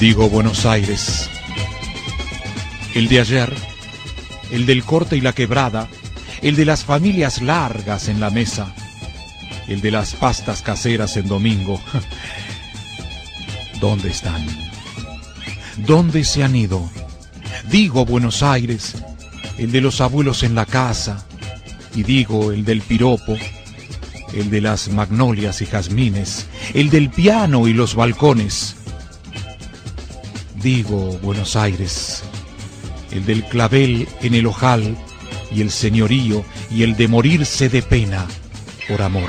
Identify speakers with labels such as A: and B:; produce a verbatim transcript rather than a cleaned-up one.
A: Digo Buenos Aires, el de ayer, el del corte y la quebrada, el de las familias largas en la mesa, el de las pastas caseras en domingo. ¿Dónde están? ¿Dónde se han ido? Digo Buenos Aires, el de los abuelos en la casa, y digo el del piropo, el de las magnolias y jazmines, el del piano y los balcones. Digo Buenos Aires, el del clavel en el ojal y el señorío y el de morirse de pena por amor.